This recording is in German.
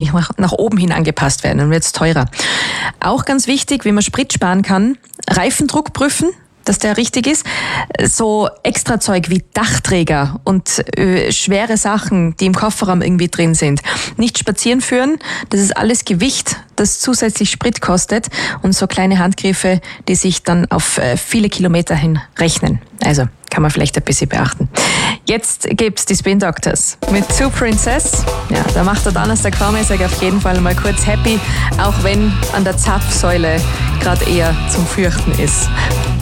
die nach oben hin angepasst werden, dann wird es teurer. Auch ganz wichtig, wie man Sprit sparen kann, Reifendruck prüfen, dass der richtig ist. So Extrazeug wie Dachträger und schwere Sachen, die im Kofferraum irgendwie drin sind, nicht spazieren führen. Das ist alles Gewicht, das zusätzlich Sprit kostet und so kleine Handgriffe, die sich dann auf viele Kilometer hin rechnen. Also kann man vielleicht ein bisschen beachten. Jetzt gibt's die Spin Doctors mit Two Princess. Ja, da macht der Donnerstag-Vormittag auf jeden Fall mal kurz happy, auch wenn an der Zapfsäule gerade eher zum Fürchten ist.